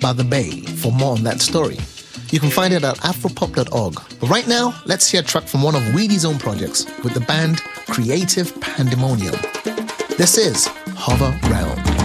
by the Bay for more on that story. You can find it at afropop.org. But right now, let's hear a track from one of Weedy's own projects with the band Creative Pandemonium. This is Hover Round.